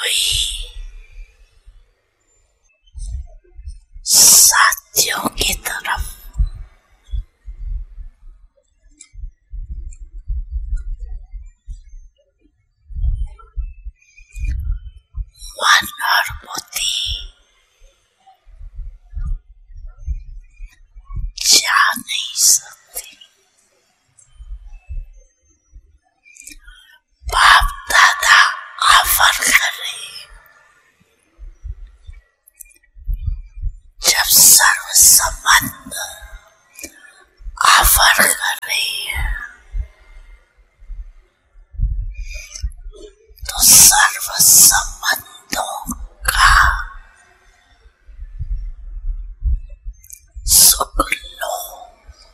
हुई साथियों की तरफ मन और बुद्धि जा नहीं सकती। बाप दादा ऑफर कर